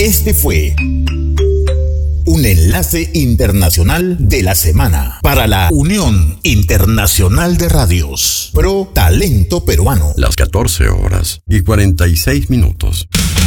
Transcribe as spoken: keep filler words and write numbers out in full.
Este fue un enlace internacional de la semana para la Unión Internacional de Radios Pro Talento Peruano. Las catorce horas y cuarenta y seis minutos.